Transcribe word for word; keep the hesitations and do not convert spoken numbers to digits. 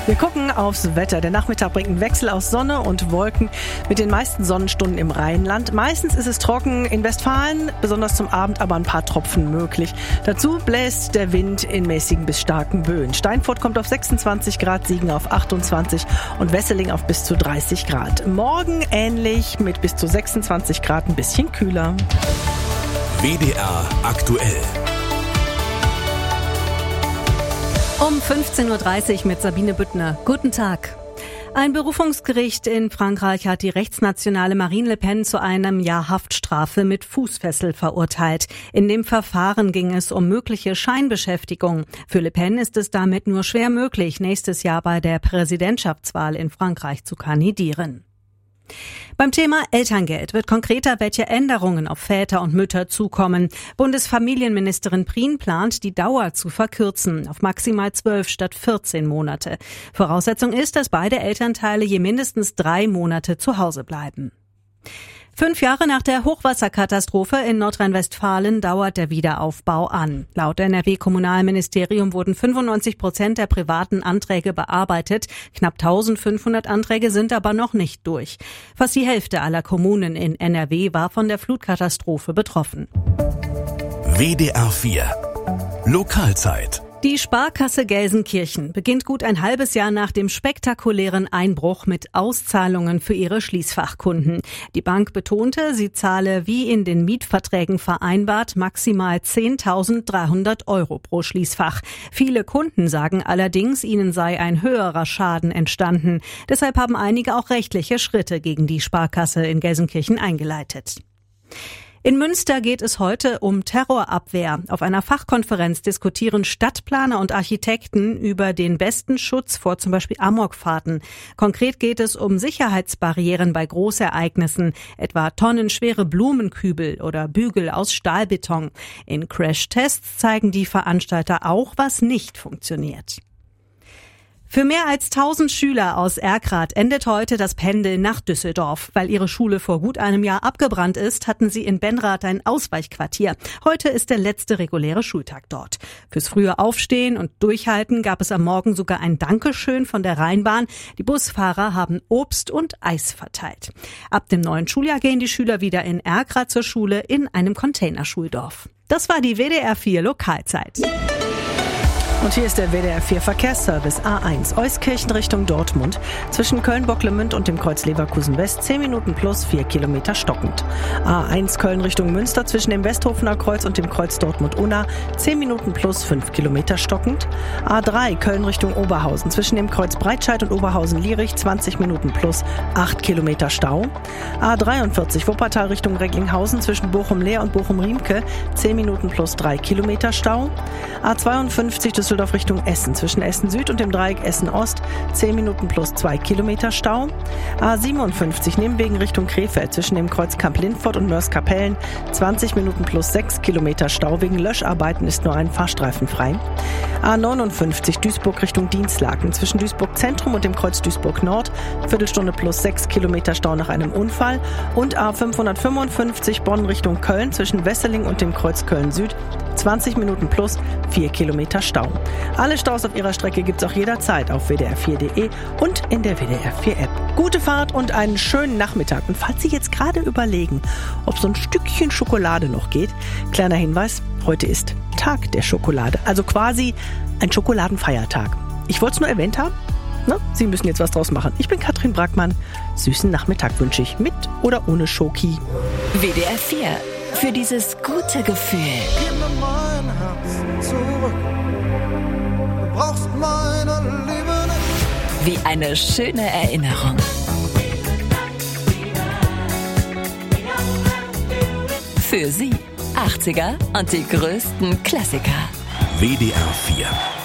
Wir gucken aufs Wetter. Der Nachmittag bringt einen Wechsel aus Sonne und Wolken mit den meisten Sonnenstunden im Rheinland. Meistens ist es trocken in Westfalen, besonders zum Abend aber ein paar Tropfen möglich. Dazu bläst der Wind in mäßigen bis starken Böen. Steinfurt kommt auf sechsundzwanzig Grad, Siegen auf achtundzwanzig und Wesseling auf bis zu dreißig Grad. Morgen ähnlich mit bis zu sechsundzwanzig Grad, ein bisschen kühler. W D R aktuell. Um fünfzehn Uhr dreißig mit Sabine Büttner. Guten Tag. Ein Berufungsgericht in Frankreich hat die rechtsnationale Marine Le Pen zu einem Jahr Haftstrafe mit Fußfessel verurteilt. In dem Verfahren ging es um mögliche Scheinbeschäftigung. Für Le Pen ist es damit nur schwer möglich, nächstes Jahr bei der Präsidentschaftswahl in Frankreich zu kandidieren. Beim Thema Elterngeld wird konkreter, welche Änderungen auf Väter und Mütter zukommen. Bundesfamilienministerin Prien plant, die Dauer zu verkürzen auf maximal zwölf statt vierzehn Monate. Voraussetzung ist, dass beide Elternteile je mindestens drei Monate zu Hause bleiben. Fünf Jahre nach der Hochwasserkatastrophe in Nordrhein-Westfalen dauert der Wiederaufbau an. Laut N R W-Kommunalministerium wurden fünfundneunzig Prozent der privaten Anträge bearbeitet. Knapp eintausendfünfhundert Anträge sind aber noch nicht durch. Fast die Hälfte aller Kommunen in N R W war von der Flutkatastrophe betroffen. W D R vier Lokalzeit. Die Sparkasse Gelsenkirchen beginnt gut ein halbes Jahr nach dem spektakulären Einbruch mit Auszahlungen für ihre Schließfachkunden. Die Bank betonte, sie zahle wie in den Mietverträgen vereinbart maximal zehntausenddreihundert Euro pro Schließfach. Viele Kunden sagen allerdings, ihnen sei ein höherer Schaden entstanden. Deshalb haben einige auch rechtliche Schritte gegen die Sparkasse in Gelsenkirchen eingeleitet. In Münster geht es heute um Terrorabwehr. Auf einer Fachkonferenz diskutieren Stadtplaner und Architekten über den besten Schutz vor zum Beispiel Amokfahrten. Konkret geht es um Sicherheitsbarrieren bei Großereignissen, etwa tonnenschwere Blumenkübel oder Bügel aus Stahlbeton. In Crashtests zeigen die Veranstalter auch, was nicht funktioniert. Für mehr als tausend Schüler aus Erkrath endet heute das Pendeln nach Düsseldorf. Weil ihre Schule vor gut einem Jahr abgebrannt ist, hatten sie in Benrath ein Ausweichquartier. Heute ist der letzte reguläre Schultag dort. Fürs frühe Aufstehen und Durchhalten gab es am Morgen sogar ein Dankeschön von der Rheinbahn. Die Busfahrer haben Obst und Eis verteilt. Ab dem neuen Schuljahr gehen die Schüler wieder in Erkrath zur Schule in einem Containerschuldorf. Das war die W D R vier Lokalzeit. Und hier ist der W D R vier Verkehrsservice A eins. Euskirchen Richtung Dortmund. Zwischen Köln-Bocklemünd und dem Kreuz Leverkusen West zehn Minuten plus vier Kilometer stockend. A eins Köln Richtung Münster zwischen dem Westhofener Kreuz und dem Kreuz Dortmund-Unna zehn Minuten plus fünf Kilometer stockend. A drei Köln Richtung Oberhausen zwischen dem Kreuz Breitscheid und Oberhausen-Lierich zwanzig Minuten plus acht Kilometer Stau. A dreiundvierzig Wuppertal Richtung Recklinghausen zwischen Bochum-Leer und Bochum-Riemke zehn Minuten plus drei Kilometer Stau. A zweiundfünfzig Düsseldorf Richtung Essen zwischen Essen Süd und dem Dreieck Essen Ost zehn Minuten plus zwei Kilometer Stau. A siebenundfünfzig Nimwegen Richtung Krefeld zwischen dem Kreuz Kamp-Lindfort und Mörs-Kapellen zwanzig Minuten plus sechs Kilometer Stau. Wegen Löscharbeiten ist nur ein Fahrstreifen frei. A neunundfünfzig Duisburg Richtung Dienstlaken zwischen Duisburg Zentrum und dem Kreuz Duisburg Nord Viertelstunde plus sechs Kilometer Stau nach einem Unfall. Und A fünfhundertfünfundfünfzig Bonn Richtung Köln zwischen Wesseling und dem Kreuz Köln Süd zwanzig Minuten plus vier Kilometer Stau. Alle Staus auf ihrer Strecke gibt's auch jederzeit auf w d r vier punkt d e und in der W D R vier App. Gute Fahrt und einen schönen Nachmittag. Und falls Sie jetzt gerade überlegen, ob so ein Stückchen Schokolade noch geht, kleiner Hinweis, heute ist Tag der Schokolade. Also quasi ein Schokoladenfeiertag. Ich wollte es nur erwähnt haben. Na, Sie müssen jetzt was draus machen. Ich bin Katrin Brackmann. Süßen Nachmittag wünsche ich mit oder ohne Schoki. W D R vier. Für dieses gute Gefühl. Gib mir mein Herz zurück. Du brauchst meine Liebe nicht. Wie eine schöne Erinnerung. Für Sie achtziger und die größten Klassiker. W D R vier